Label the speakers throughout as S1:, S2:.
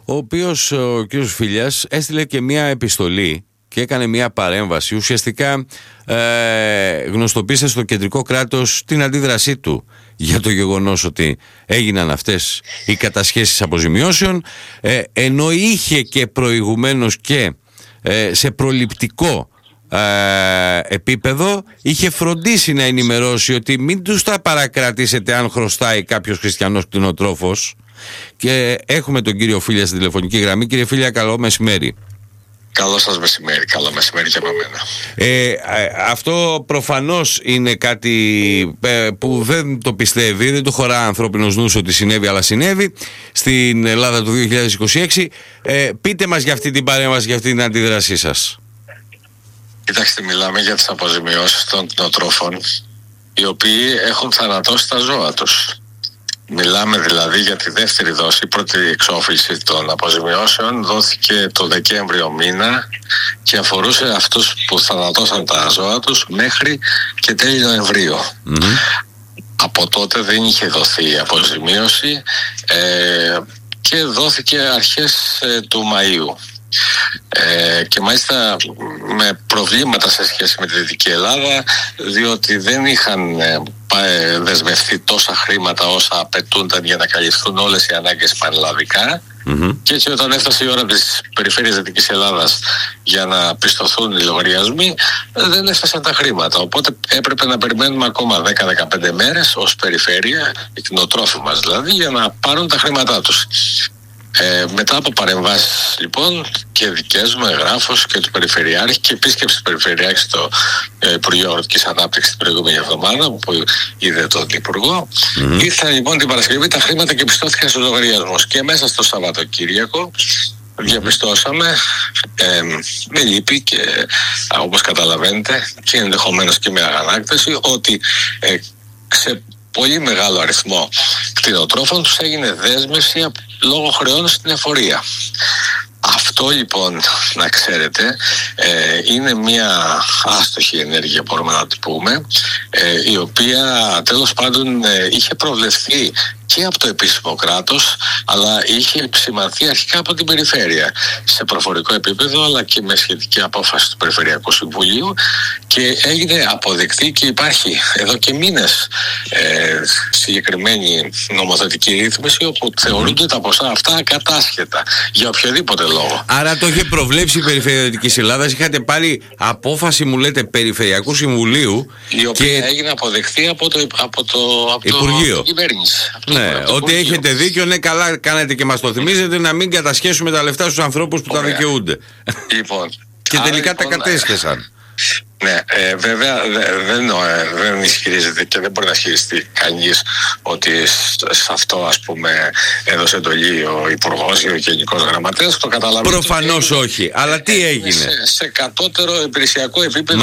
S1: ο οποίος ο κ. Φίλιας έστειλε και μια επιστολή και έκανε μια παρέμβαση. Ουσιαστικά γνωστοποίησε στο κεντρικό κράτος την αντίδρασή του για το γεγονός ότι έγιναν αυτές οι κατασχέσεις αποζημιώσεων, ενώ είχε και προηγουμένως και σε προληπτικό επίπεδο είχε φροντίσει να ενημερώσει ότι μην τους τα παρακρατήσετε αν χρωστάει κάποιος χριστιανός κτηνοτρόφος. Και έχουμε τον κύριο Φίλια στην τηλεφωνική γραμμή. Κύριε Φίλια, καλό μεσημέρι.
S2: Καλό σας μεσημέρι, καλό μεσημέρι και από μένα.
S1: Αυτό προφανώς είναι κάτι που δεν το πιστεύει, δεν το χωρά ανθρώπινος νους ότι συνέβη, αλλά συνέβη στην Ελλάδα του 2026. Πείτε μας για αυτή την παρέμβαση, για αυτή την αντίδρασή σας.
S2: Κοιτάξτε, μιλάμε για τις αποζημιώσεις των κτηνοτρόφων, οι οποίοι έχουν θανατώσει τα ζώα τους. Μιλάμε δηλαδή για τη δεύτερη δόση. Η πρώτη εξόφληση των αποζημιώσεων δόθηκε το Δεκέμβριο μήνα και αφορούσε αυτούς που θανατώσαν τα ζώα τους μέχρι και τέλη Νοεμβρίου. Από τότε δεν είχε δοθεί αποζημίωση και δόθηκε αρχές του Μαΐου. Και μάλιστα με προβλήματα σε σχέση με τη Δυτική Ελλάδα, διότι δεν είχαν δεσμευτεί τόσα χρήματα όσα απαιτούνταν για να καλυφθούν όλες οι ανάγκες πανελλαδικά. Και έτσι όταν έφτασε η ώρα της περιφέρειας Δυτικής Ελλάδας για να πιστωθούν οι λογαριασμοί, δεν έφτασαν τα χρήματα, οπότε έπρεπε να περιμένουμε ακόμα 10-15 μέρες ως περιφέρεια, οι κτηνοτρόφοι μας δηλαδή, για να πάρουν τα χρήματά τους. Μετά από παρεμβάσεις λοιπόν και δικές μου, εγγράφος και του Περιφερειάρχη και επίσκεψη του Περιφερειάρχη στο Υπουργείο Αγροτικής Ανάπτυξης την προηγούμενη εβδομάδα που είδε τον Υπουργό, ήρθαν λοιπόν την Παρασκευή τα χρήματα και πιστώθηκαν στους λογαριασμούς. Και μέσα στο Σαββατοκύριακο διαπιστώσαμε με λύπη και όπως καταλαβαίνετε και ενδεχομένως και με αγανάκτηση ότι σε πολύ μεγάλο αριθμό κτηνοτρόφων τους έγινε δέσμευση λόγω χρεών στην εφορία. Αυτό λοιπόν, να ξέρετε, είναι μια άστοχη ενέργεια, μπορούμε να το πούμε, η οποία τέλος πάντων είχε προβλεφθεί και από το επίσημο κράτος, αλλά είχε σημανθεί αρχικά από την περιφέρεια σε προφορικό επίπεδο, αλλά και με σχετική απόφαση του Περιφερειακού Συμβουλίου, και έγινε αποδεκτή και υπάρχει εδώ και μήνες συγκεκριμένη νομοθετική ρύθμιση όπου θεωρούνται τα ποσά αυτά ακατάσχετα για οποιοδήποτε λόγο.
S1: Άρα το είχε προβλέψει η Περιφέρεια Δυτικής Ελλάδας, είχατε πάρει απόφαση, μου λέτε, Περιφερειακού Συμβουλίου,
S2: η οποία έγινε αποδεκτή από το
S1: Υπουργείο.
S2: Κυβέρνηση.
S1: Ναι, ότι έχετε δίκιο, ναι, καλά κάνετε και μας το θυμίζετε, να μην κατασχέσουμε τα λεφτά στους ανθρώπους που τα δικαιούνται.
S2: Λοιπόν,
S1: και τελικά τα κατέσχεσαν.
S2: Ναι, βέβαια δεν ισχυρίζεται και δεν μπορεί να ισχυριστεί κανείς ότι σε αυτό, ας πούμε, έδωσε εντολή ο Υπουργός ή ο Γενικός Γραμματέας. Το καταλαβαίνω.
S1: Προφανώς όχι. Αλλά τι έγινε?
S2: Σε κατώτερο υπηρεσιακό επίπεδο,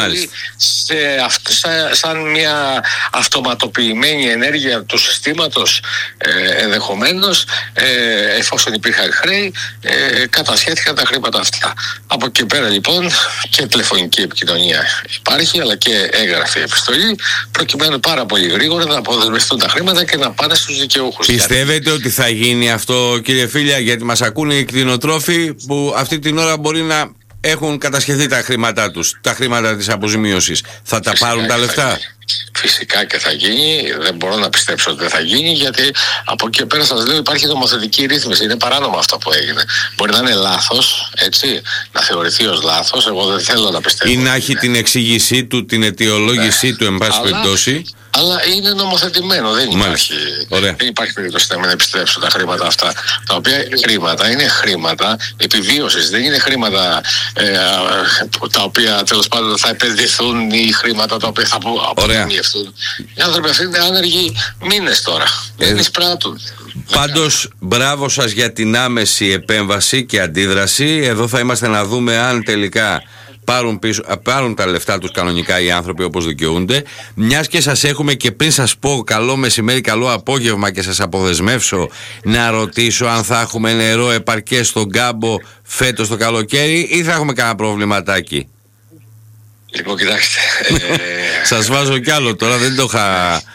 S2: σαν μια αυτοματοποιημένη ενέργεια του συστήματος, ενδεχομένως, εφόσον υπήρχαν χρέη, κατασχέθηκαν τα χρήματα αυτά. Από εκεί πέρα λοιπόν και τηλεφωνική επικοινωνία υπάρχει, αλλά και έγγραφη επιστολή, προκειμένου πάρα πολύ γρήγορα να αποδεσμευτούν τα χρήματα και να πάνε στους δικαιούχους.
S1: Πιστεύετε ότι θα γίνει αυτό, κύριε Φίλια? Γιατί μας ακούνε οι κτηνοτρόφοι που αυτή την ώρα μπορεί να έχουν κατασχεθεί τα χρήματά τους, τα χρήματα της αποζημίωσης. Θα τα πάρουν τα λεφτά?
S2: Φυσικά και θα γίνει. Δεν μπορώ να πιστέψω ότι δεν θα γίνει, γιατί από εκεί πέρα σας λέω υπάρχει νομοθετική ρύθμιση. Είναι παράνομο αυτό που έγινε. Μπορεί να είναι λάθος, έτσι, να θεωρηθεί ως λάθος. Εγώ δεν θέλω να πιστεύω.
S1: Ή να έχει την εξήγησή του, την αιτιολόγησή του, εν πάση περιπτώσει.
S2: Αλλά είναι νομοθετημένο. Δεν υπάρχει περίπτωση να μην επιστρέψουν τα χρήματα αυτά. Τα οποία χρήματα είναι χρήματα επιβίωσης. Δεν είναι χρήματα τα οποία τέλος πάντων θα επενδυθούν ή χρήματα τα οποία θα αποταμιευτούν. Οι άνθρωποι αυτοί είναι άνεργοι μήνες τώρα. Δεν εισπράττουν.
S1: Πάντως, μπράβο σας για την άμεση επέμβαση και αντίδραση. Εδώ θα είμαστε να δούμε αν τελικά πάρουν τα λεφτά τους κανονικά οι άνθρωποι όπως δικαιούνται. Μιας και σας έχουμε, και πριν σας πω καλό μεσημέρι, καλό απόγευμα και σας αποδεσμεύσω, να ρωτήσω αν θα έχουμε νερό επαρκές στον κάμπο φέτος το καλοκαίρι ή θα έχουμε κανένα προβληματάκι?
S2: Λοιπόν, κοιτάξτε.
S1: Σας βάζω κι άλλο τώρα, δεν το είχα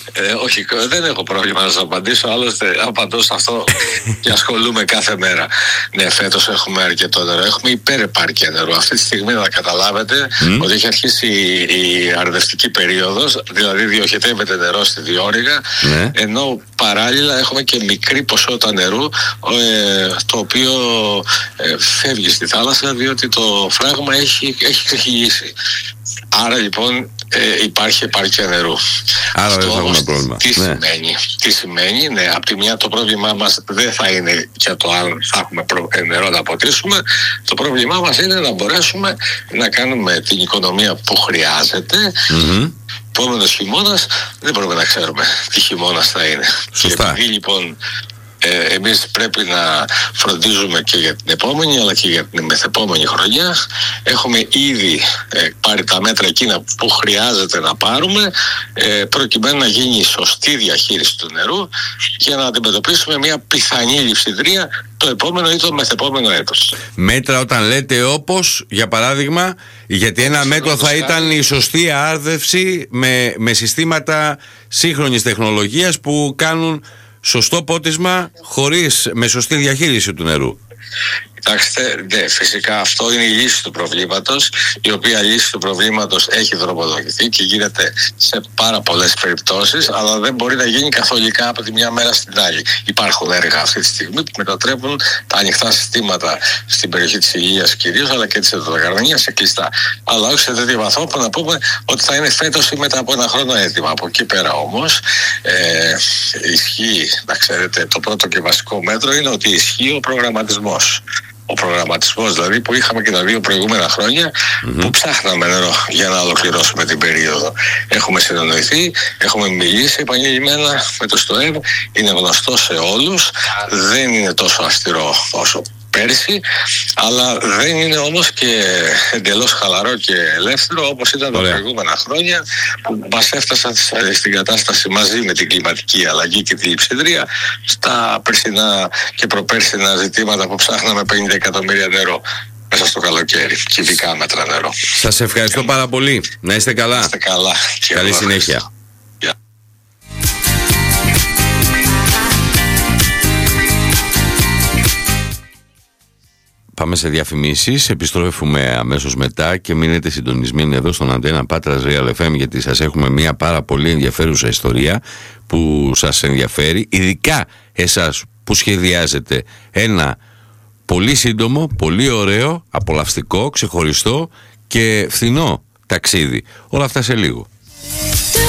S2: Όχι, δεν έχω πρόβλημα να σας απαντήσω, άλλωστε απαντώ σε αυτό και ασχολούμαι κάθε μέρα. Ναι, φέτος έχουμε αρκετό νερό, έχουμε υπερεπάρκεια νερού. Αυτή τη στιγμή να καταλάβετε ότι έχει αρχίσει η αρδευτική περίοδος, δηλαδή διοχετεύεται νερό στη διόρυγα, ενώ παράλληλα έχουμε και μικρή ποσότητα νερού, το οποίο φεύγει στη θάλασσα, διότι το φράγμα έχει ξεχυλήσει. Άρα λοιπόν υπάρχει επάρκεια νερού.
S1: Άρα
S2: αυτό
S1: δεν θα έχουμε πρόβλημα.
S2: Τι σημαίνει, ναι, από τη μια το πρόβλημά μας δεν θα είναι για το αν θα έχουμε νερό να ποτίσουμε. Το πρόβλημά μας είναι να μπορέσουμε να κάνουμε την οικονομία που χρειάζεται. Επόμενος χειμώνας δεν μπορούμε να ξέρουμε τι χειμώνας θα είναι.
S1: Σωστά.
S2: Και επειδή λοιπόν εμείς πρέπει να φροντίζουμε και για την επόμενη αλλά και για την μεθεπόμενη χρονιά, έχουμε ήδη πάρει τα μέτρα εκείνα που χρειάζεται να πάρουμε, προκειμένου να γίνει η σωστή διαχείριση του νερού για να αντιμετωπίσουμε μια πιθανή λειψιδρία το επόμενο ή το μεθεπόμενο έτος.
S1: Μέτρα όταν λέτε, όπως για παράδειγμα, γιατί ένα μέτρο θα ήταν η σωστή άρδευση με συστήματα σύγχρονης τεχνολογίας που κάνουν σωστό πότισμα με σωστή διαχείριση του νερού.
S2: Κοιτάξτε, ναι, φυσικά αυτό είναι η λύση του προβλήματος, η οποία λύση του προβλήματος έχει δρομολογηθεί και γίνεται σε πάρα πολλές περιπτώσεις, αλλά δεν μπορεί να γίνει καθολικά από τη μια μέρα στην άλλη. Υπάρχουν έργα αυτή τη στιγμή που μετατρέπουν τα ανοιχτά συστήματα στην περιοχή της Ηλίας κυρίως, αλλά και της Εδωλογαρδανίας σε κλειστά. Αλλά όχι σε τέτοιο βαθμό που να πούμε ότι θα είναι φέτος ή μετά από ένα χρόνο έτοιμα. Από εκεί πέρα όμως ισχύει, να ξέρετε, το πρώτο και βασικό μέτρο είναι ότι ισχύει ο προγραμματισμός. Ο προγραμματισμός δηλαδή που είχαμε και τα 2 προηγούμενα χρόνια που ψάχναμε νερό για να ολοκληρώσουμε την περίοδο. Έχουμε συνεννοηθεί, έχουμε μιλήσει επανειλημμένα με το ΣΤΟΕΒ, είναι γνωστό σε όλους, δεν είναι τόσο αυστηρό όσο πέρσι, αλλά δεν είναι όμως και εντελώς χαλαρό και ελεύθερο όπως ήταν τα προηγούμενα χρόνια που μας έφτασαν στην κατάσταση μαζί με την κλιματική αλλαγή και τη λειψιδρία στα περσινά και προπέρσινα ζητήματα που ψάχναμε 50 εκατομμύρια νερό μέσα στο καλοκαίρι, κυβικά μέτρα νερό.
S1: Σας ευχαριστώ πάρα πολύ. Να είστε καλά.
S2: Είστε καλά.
S1: Καλή συνέχεια. Πάμε σε διαφημίσεις, επιστρέφουμε αμέσως μετά και μείνετε συντονισμένοι εδώ στον Αντένα Πάτρας Real FM, γιατί σας έχουμε μια πάρα πολύ ενδιαφέρουσα ιστορία που σας ενδιαφέρει, ειδικά εσάς που σχεδιάζετε ένα πολύ σύντομο, πολύ ωραίο, απολαυστικό, ξεχωριστό και φθηνό ταξίδι. Όλα αυτά σε λίγο.